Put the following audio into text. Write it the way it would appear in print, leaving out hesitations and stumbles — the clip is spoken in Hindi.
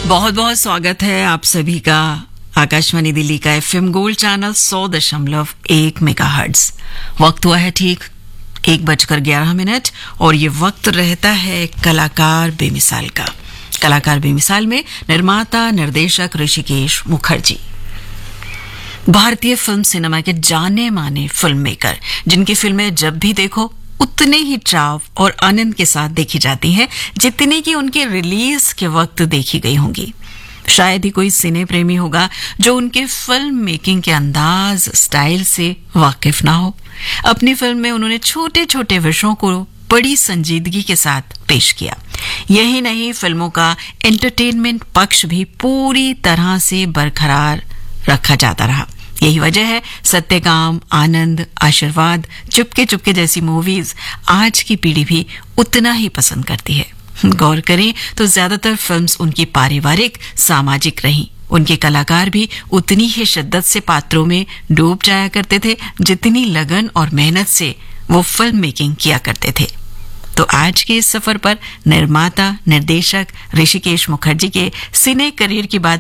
बहुत बहुत स्वागत है आप सभी का आकाशवाणी दिल्ली का एफएम गोल्ड चैनल 100.1 मेगाहर्ट्ज। वक्त हुआ है ठीक 1:11 और ये वक्त रहता है कलाकार बेमिसाल का। कलाकार बेमिसाल में निर्माता निर्देशक ऋषिकेश मुखर्जी, भारतीय फिल्म सिनेमा के जाने माने फिल्म मेकर, जिनकी फिल्में जब भी देखो उतने ही चाव और आनंद के साथ देखी जाती हैं जितनी कि उनके रिलीज के वक्त देखी गई होंगी। शायद ही कोई सिने प्रेमी होगा जो उनके फिल्म मेकिंग के अंदाज स्टाइल से वाकिफ ना हो। अपनी फिल्म में उन्होंने छोटे छोटे विषयों को बड़ी संजीदगी के साथ पेश किया। यही नहीं, फिल्मों का एंटरटेनमेंट पक्ष भी पूरी तरह से बरकरार रखा जाता रहा। यही वजह है सत्यकाम, आनंद, आशीर्वाद, चुपके चुपके जैसी मूवीज आज की पीढ़ी भी उतना ही पसंद करती है। गौर करें तो ज्यादातर फिल्म्स उनकी पारिवारिक सामाजिक रहीं। उनके कलाकार भी उतनी ही शिद्दत से पात्रों में डूब जाया करते थे जितनी लगन और मेहनत से वो फिल्म मेकिंग किया करते थे। तो आज के इस सफर पर निर्माता निर्देशक ऋषिकेश मुखर्जी के सिने करियर की बात